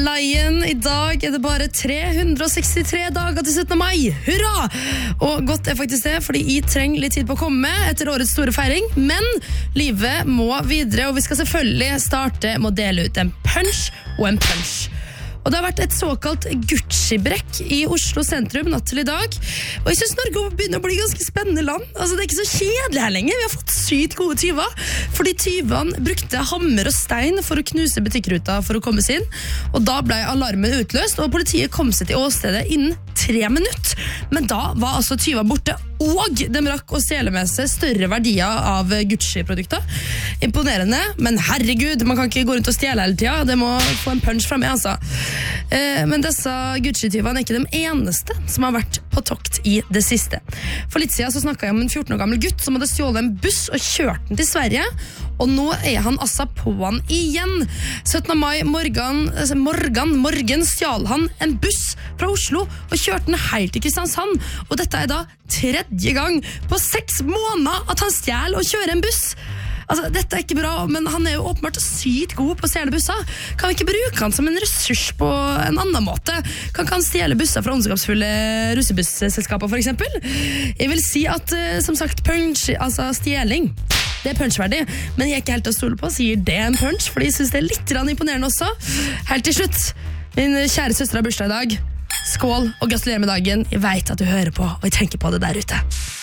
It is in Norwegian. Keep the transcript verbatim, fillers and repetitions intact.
Lion, i dag er det bare tre hundre sekstitre dager til syttende mai. Hurra! Og godt er faktisk det, fordi jeg trenger litt tid på å komme etter årets store feiring, men livet må videre, og vi skal selvfølgelig starte med å dele ut en punch og en punch. Og det har vært et såkalt Gucci-brekk i Oslo sentrum natt til i dag. Og jeg synes Norge begynner å bli ganske spennende land. Altså, det er ikke så kjedelig her lenger. Vi har fått sykt gode tyver. Fordi tyvene brukte hammer og stein for å knuse butikkruta for å komme seg inn. Og da ble alarmen utløst, og politiet kom seg til åstedet innen tre minutter. Men da var altså tyver borte, og de rakk å stjele med seg større verdier av Gucci-produkter. Imponerende, men herregud, man kan ikke gå rundt og stjele hele tiden. Det må få en punch fra meg, altså. Men disse Gucci-tyvene er ikke de eneste som har vært på tokt i det siste. For litt siden så snakket jeg om en fjorten år gammel gutt som hadde stjålet en buss og kjørt den til Sverige, og nå er han altså på han igjen. syttende mai morgen, morgen, morgen stjal han en buss fra Oslo og kjørte den helt til Kristiansand, og dette er da tredje gang på seks måneder at han stjal og kjører en buss. Altså, dette er ikke bra, men han er jo åpenbart sykt god på å stjele busser. Kan vi ikke bruke han som en ressurs på en annen måte? Kan ikke han stjele busser fra ondskapsfulle russebusselskaper, for eksempel? Jeg vil si at, som sagt, punch, altså stjeling, det er punchverdig, men jeg er ikke helt til å stole på, sier det en punch, fordi jeg synes det er litt imponerende også. Helt til slutt, min kjære søster har bursdag i dag. Skål, og gratulerer med dagen. Jeg vet at du hører på, og jeg tenker på det der ute.